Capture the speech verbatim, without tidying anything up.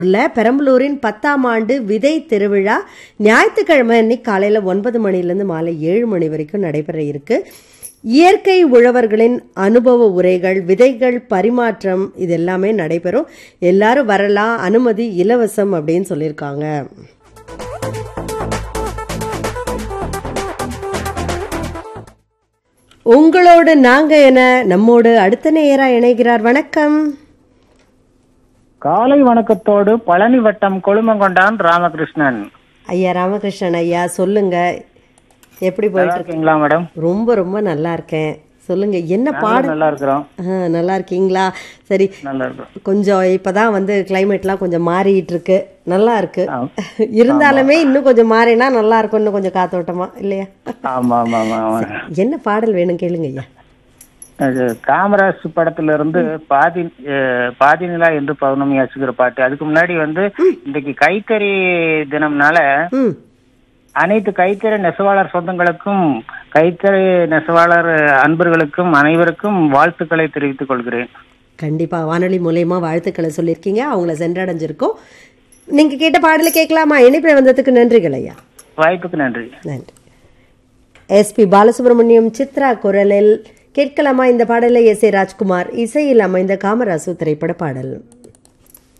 பெரம்பலூரின் பத்தாம் ஆண்டு விதை திருவிழா ஞாயிற்றுக்கிழமை அன்னைக்கு காலையில ஒன்பது மணிலிருந்து மாலை ஏழு மணி வரைக்கும் நடைபெற இருக்கு. இயற்கை உழவர்களின் அனுபவ உரைகள், விதைகள் பரிமாற்றம், இது எல்லாமே நடைபெறும். எல்லாரும் வரலாம், அனுமதி இலவசம் அப்படின்னு சொல்லியிருக்காங்க. உங்களோடு நாங்க என நம்மோடு அடுத்த நேரா இணைகிறார். வணக்கம். காலை வணக்கத்தோடு பழனி வட்டம் கொழுமங்கொண்டான் ராமகிருஷ்ணன். ஐயா ராமகிருஷ்ணன் ஐயா, சொல்லுங்க, எப்படி போயிட்டு இருக்கீங்களா? மேடம் ரொம்ப ரொம்ப நல்லா இருக்கேன். சொல்லுங்க, என்ன பாடம்? நல்லா இருக்கிறோம். நல்லா இருக்கீங்களா? சரி, நல்லா இருக்கும். கொஞ்சம் இப்பதான் வந்து கிளைமேட்லாம் கொஞ்சம் மாறிட்டு இருக்கு, நல்லா இருக்கு. இருந்தாலுமே இன்னும் கொஞ்சம் மாறினா நல்லா இருக்கும், இன்னும் கொஞ்சம் காத்தோட்டமா இல்லையா? ஆமா ஆமா ஆமா. என்ன பாடல் வேணும் கேளுங்க ஐயா. காமராஜ் படத்துல இருந்து பாதி பாதி நிலா என்று பௌர்ணமி ஆச்சுக்கிற பாட்டு. அதுக்கு முன்னாடி வந்து இன்னைக்கு கைத்தறி தினம்னால அனைத்து கைத்தறி நெசவாளர் சொந்தங்களுக்கும் கைத்தறி நெசவாளர் அன்பர்களுக்கும் அனைவருக்கும் வாழ்த்துக்களை தெரிவித்துக் கொள்கிறேன். கண்டிப்பா வானொலி மூலயமா வாழ்த்துக்களை சொல்லியிருக்கீங்க, அவங்கள சென்றடைஞ்சிருக்கோம். நீங்க கேட்ட பாடலை கேட்கலாமா? இணைப்பில் வந்ததுக்கு நன்றிகள் ஐயா. வாய்ப்புக்கு நன்றி. நன்றி. எஸ் பி பாலசுப்ரமணியம் சித்ரா குரலில் கேட்கலாமா இந்த பாடலை? எஸ் ஏ ராஜ்குமார் இசையில் அமைந்த காமராசு திரைப்பட பாடல்.